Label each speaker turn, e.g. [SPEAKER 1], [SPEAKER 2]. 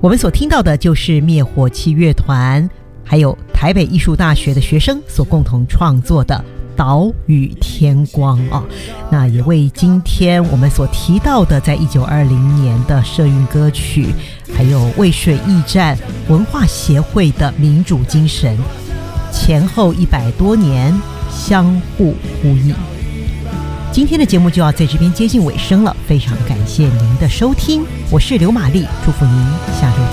[SPEAKER 1] 我们所听到的就是灭火器乐团还有台北艺术大学的学生所共同创作的岛屿天光那也为今天我们所提到的在1920年的社运歌曲还有渭水驿站文化协会的民主精神前后100多年相互呼应。今天的节目就要在这边接近尾声了，非常感谢您的收听，我是刘玛丽，祝福您下周见。